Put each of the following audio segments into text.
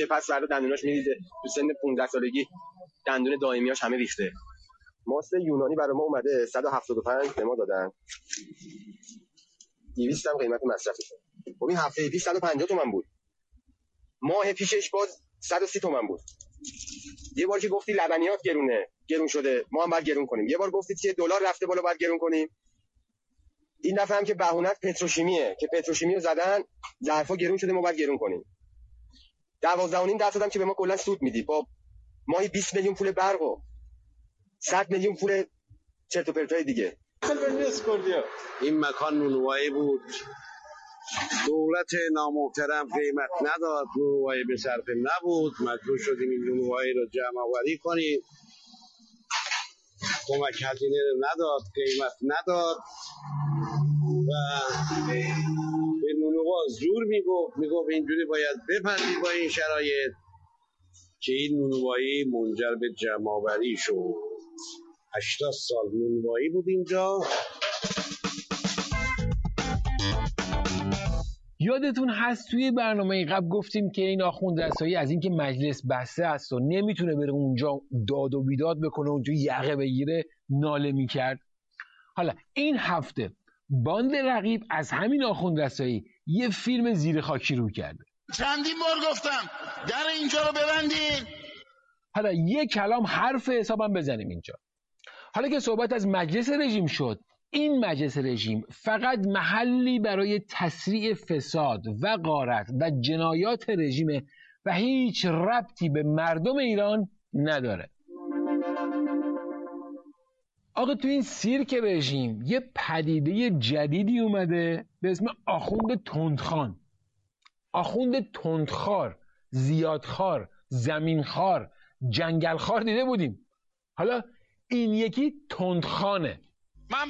که پس فردا دندوناش میریزه، تو سن 15 سالگی دندون دائمیاش همه ریخته. ماست یونانی برای ما اومده 175 به ما دادن، 200 هم قیمت مصرفشه. خب این هفته پیش 150 تومن بود، ماه پیشش باز 130 تومن بود. یه بار که گفتی لبنیات گرون شده، ما هم باید گرون کنیم. یه بار گفتید که دلار رفته بالا باید گرون کنیم. این دفعه هم که بهونت پتروشیمیه که پتروشیمی رو زدن، ظرفا گرون شده، ما باید گرون کنیم. 12.5% هم که به ما کلا سود میدی، با ماهی 20 میلیون پول برق و 100 میلیون پول چرت و پرتای دیگه. این مکان نونوایی بود، دولت نامحترم قیمت نداد، نونوایی به صرفه نبود، مجبور شدیم این نونوایی رو جمع آوری کنیم. کمک هزینه رو نداد، قیمت نداد و به نونوا زور میگفت اینجوری باید بپذیر با این شرایط که این نونوایی منجر به جمع آوری شد. 80 سال نونوایی بود اینجا. یادتون هست توی برنامه قبل گفتیم که این آخوند رسایی از اینکه مجلس بسته است و نمیتونه بره اونجا داد و بیداد بکنه، اونجا یقه بگیره، ناله میکرد. حالا این هفته باند رقیب از همین آخوند رسایی یه فیلم زیر خاکی رو کرده. چندین بار گفتم در اینجا رو ببندین. حالا یه کلام حرف حسابم بزنیم اینجا. حالا که صحبت از مجلس رژیم شد، این مجلس رژیم فقط محلی برای تسریع فساد و غارت و جنایات رژیمه و هیچ ربطی به مردم ایران نداره. آقا تو این سیرک رژیم یه پدیده جدیدی اومده به اسم آخوند تندخان. آخوند تندخوار، زیادخوار، زمینخوار، جنگلخوار دیده بودیم. حالا این یکی تندخانه. من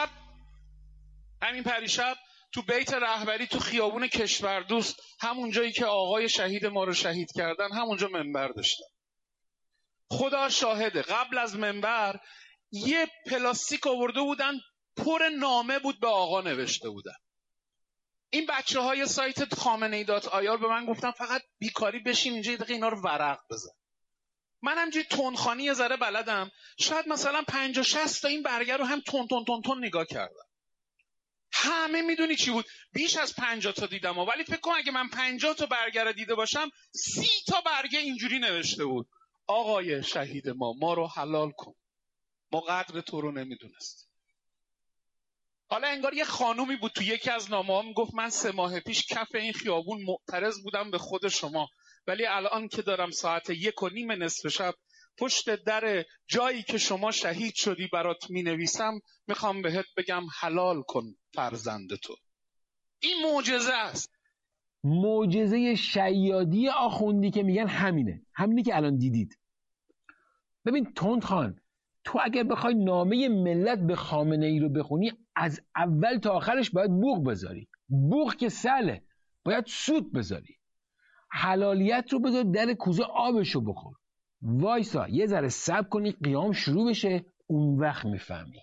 پریشب تو بیت رهبری تو خیابون کشوردوست، همون جایی که آقای شهید ما رو شهید کردن، همونجا منبر داشتم. خدا شاهده قبل از منبر یه پلاستیک آورده بودن پر نامه بود به آقا نوشته بودن. این بچه‌های سایت خامنه‌ای.ir به من گفتن فقط بیکاری بشین اینجا یه دقیقه اینا رو ورق بزن. من همجوری تندخوانی یه ذره بلدم، شاید مثلا 50-60 تا این برگه رو هم تون نگاه کردم. همه میدونی چی بود؟ بیش از 50 تا دیدم، ولی فکر کن اگه من 50 تا برگه رو دیده باشم 30 تا برگه اینجوری نوشته بود: آقای شهید ما رو حلال کن، ما قدر تو رو نمیدونست. حالا انگار یه خانومی بود تو یکی از نامه‌ها گفت من 3 ماه پیش کف این خیابون معترض بودم به خود شما، ولی الان که دارم ساعت 1:30 نصف شب پشت در جایی که شما شهید شدی برات می نویسم، میخوام بهت بگم حلال کن فرزند تو. این معجزه است. معجزه شیادی آخوندی که میگن همینی که الان دیدید. ببین تندخان، تو اگر بخوای نامه ملت به خامنه ای رو بخونی، از اول تا آخرش باید بوق بذاری. بوق که سله، باید سود بذاری. حلالیت رو بذار در کوزه آبشو بخور. وایسا یه ذره صبر کنی قیام شروع بشه، اون وقت میفهمی.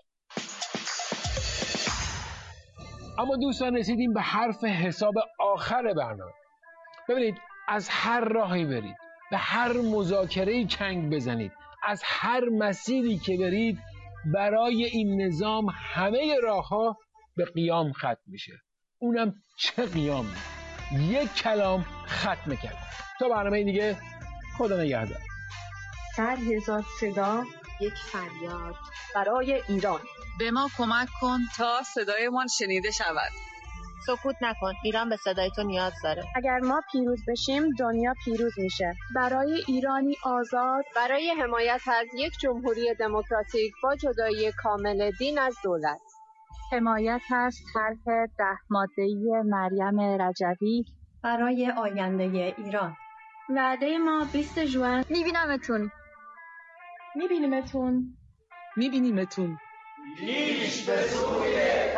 اما دوستان رسیدیم به حرف حساب آخر برنامه. ببینید، از هر راهی برید، به هر مذاکره‌ای چنگ بزنید، از هر مسیری که برید، برای این نظام همه راه‌ها به قیام ختم میشه. اونم چه قیامی؟ یک کلام ختم کرد. تا برنامه دیگه، خدا نگهدار. 100,000 صدا، یک فریاد برای ایران. به ما کمک کن تا صدایمان شنیده شود. سکوت نکن، ایران به صدای تو نیاز داره. اگر ما پیروز بشیم دنیا پیروز میشه. برای ایرانی آزاد، برای حمایت از یک جمهوری دموکراتیک با جدایی کامل دین از دولت. حمایت از طرح 10 ماده‌ای مریم رجوی برای آینده ایران. وعده ما 20 ژوئن. میبینیمتون. میبینیمتون. هیچ به سوی